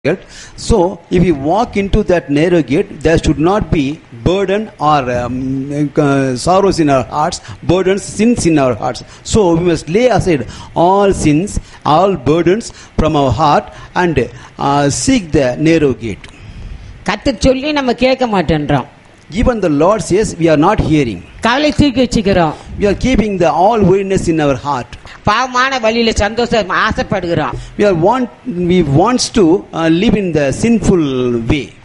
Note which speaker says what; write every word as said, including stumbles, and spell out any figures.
Speaker 1: So, if we walk into that narrow gate, there should not be burden or um, uh, sorrows in our hearts, burdens, sins in our hearts. So, we must lay aside all sins, all burdens from our heart and uh, seek the narrow gate.
Speaker 2: கர்த்தர் சொல்லி நம்ம கேட்க மாட்டேன்றோம்.
Speaker 1: Even the Lord says we are not hearing.
Speaker 2: கவலை தூக்கி வச்சுக்கிறோம்.
Speaker 1: We are keeping the all weariness in our heart.
Speaker 2: பாவமான வழியில சந்தோஷம் ஆசைப்படுகிறோம்.
Speaker 1: We are want we wants to uh, live in the sinful way.